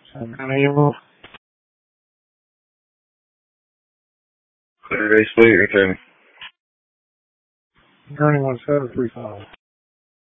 Some kind of evil. Saturday Slate, you're turning. Turning 1735.